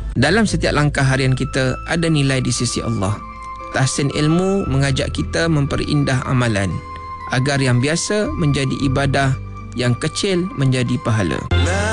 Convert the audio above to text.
Dalam setiap langkah harian kita ada nilai di sisi Allah. Tahsin ilmu mengajak kita memperindah amalan agar yang biasa menjadi ibadah, yang kecil menjadi pahala.